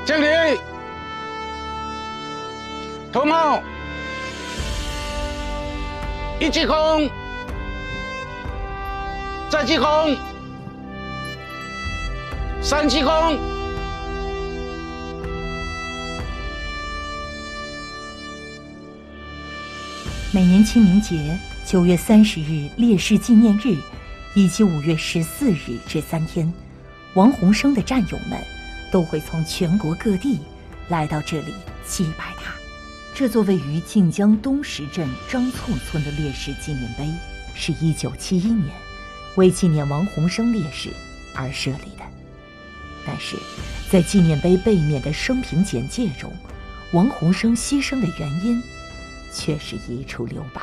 敬礼，脱帽，一鞠躬，再鞠躬，三鞠躬。 每年清明节、9月30日烈士纪念日，以及5月14日这3天，王鸿生的战友们都会从全国各地来到这里祭拜他。这座位于晋江东石镇张厝村的烈士纪念碑，是1971年为纪念王鸿生烈士而设立的。但是，在纪念碑背面的生平简介中，王鸿生牺牲的原因却是一处留白。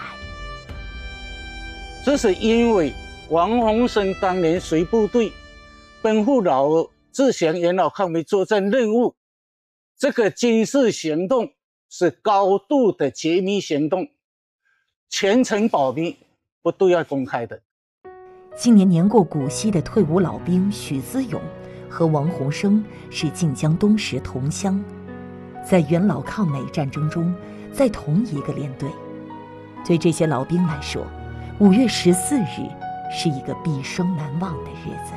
这是因为王鸿生当年随部队奔赴老挝执行元老抗美作战任务，这个军事行动是高度的绝密行动，全程保密，不对外公开的。 今年年过古稀的退伍老兵许资勇和王鸿生是晋江东石同乡，在元老抗美战争中在同一个连队。对这些老兵来说，5月14日是一个毕生难忘的日子。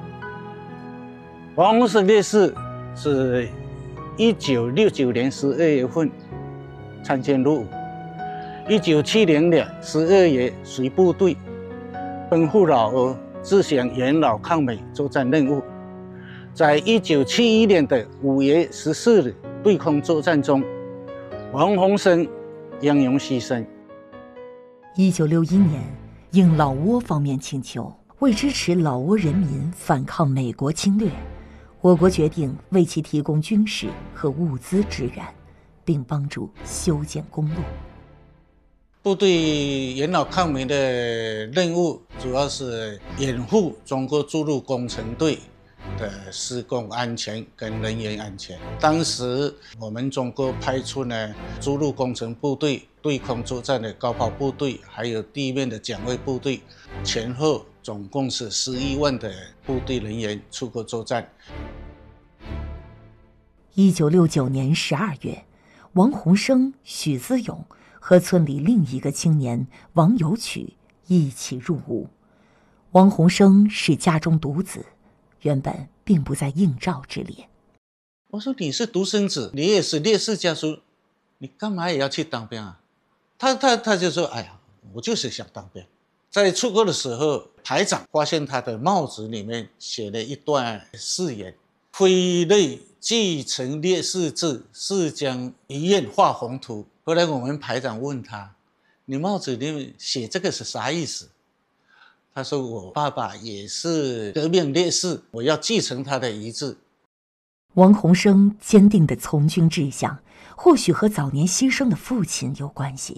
王鸿生烈士是1969年12月份参军入伍，1970年12月随部队奔赴老挝执行元老抗美作战任务，在1971年的5月14日对空作战中，王鸿生英勇牺牲。 1961年，应老挝方面请求，为支持老挝人民反抗美国侵略，我国决定为其提供军事和物资支援，并帮助修建公路。 部队元老抗美的任务主要是掩护中国驻陆工程队的施工安全跟人员安全。当时我们中国派出呢驻陆工程部队、对空作战的高炮部队，还有地面的蒋卫部队，前后总共是11万的部队人员出国作战。 1969年12月，王鸿生、许资勇和村里另一个青年王有曲一起入伍。王鸿生是家中独子，原本并不在应召之列。 我说你是独生子，你也是烈士家属，你干嘛也要去当兵啊？他就说，哎呀，我就是想当兵。在出国的时候，排长发现他的帽子里面写了一段誓言：挥泪继承烈士志，誓将一愿画宏图。后来我们排长问他，你帽子里面写这个是啥意思？他说，我爸爸也是革命烈士，我要继承他的遗志。 王鸿生坚定的从军志向，或许和早年牺牲的父亲有关系。